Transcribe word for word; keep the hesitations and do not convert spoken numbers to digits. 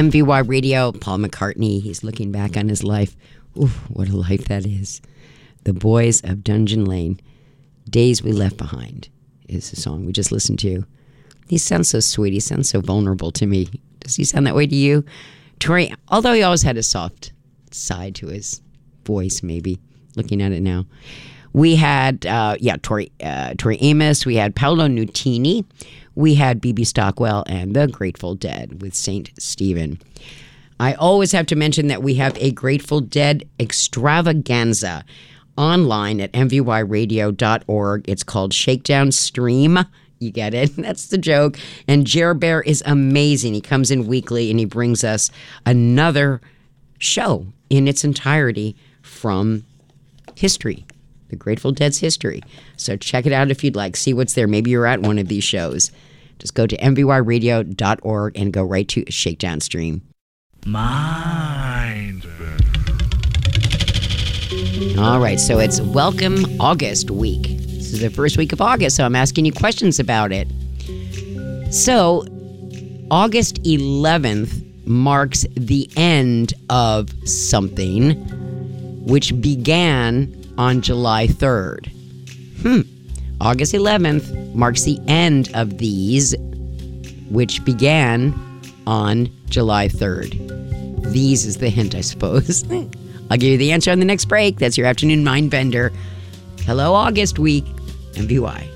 M V Y Radio, Paul McCartney, he's looking back on his life. Ooh, what a life that is. The Boys of Dungeon Lane, Days We Left Behind is the song we just listened to. He sounds so sweet. He sounds so vulnerable to me. Does he sound that way to you? Tori, although he always had a soft side to his voice, maybe, looking at it now. We had, uh, yeah, Tori, uh, Tori Amos. We had Paolo Nutini. We had B B Stockwell and the Grateful Dead with Saint Stephen. I always have to mention that we have a Grateful Dead extravaganza online at m v y radio dot org. It's called Shakedown Stream. You get it? That's the joke. And Jer Bear is amazing. He comes in weekly and he brings us another show in its entirety from history, the Grateful Dead's history. So check it out if you'd like. See what's there. Maybe you're at one of these shows. Just go to m v y radio dot org and go right to Shakedown Stream. Mind. All right, so it's Welcome August week. This is the first week of August, so I'm asking you questions about it. So, August eleventh marks the end of something which began on July third. Hmm. August eleventh marks the end of these, which began on July third. These is the hint, I suppose. I'll give you the answer on the next break. That's your afternoon mind bender. Hello, August week. M V Y.